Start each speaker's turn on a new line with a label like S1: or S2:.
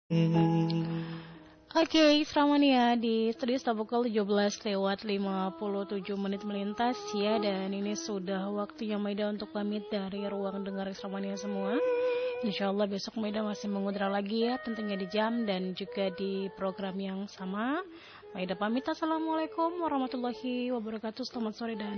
S1: Oke, Stramania di studio sudah pukul 17 lewat 57 menit melintas ya. Dan ini sudah waktunya Maida untuk pamit dari ruang dengar Stramania semua. Insya Allah besok Maida masih mengudara lagi ya, tentunya di jam dan juga di program yang sama. Maida pamit, assalamualaikum warahmatullahi wabarakatuh. Selamat sore dan